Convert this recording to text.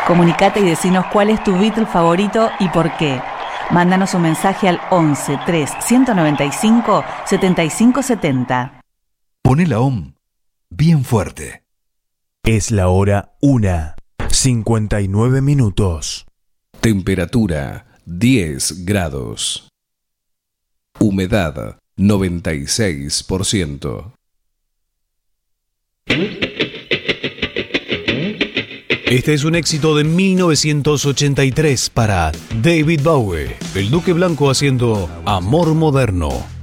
Comunicate y decinos cuál es tu Beatle favorito y por qué. Mándanos un mensaje al 11 3 195 75 70. Poné la OM bien fuerte. Es la hora 1:59. Temperatura 10 grados. Humedad 96%. Este es un éxito de 1983 para David Bowie, el Duque Blanco haciendo Amor Moderno.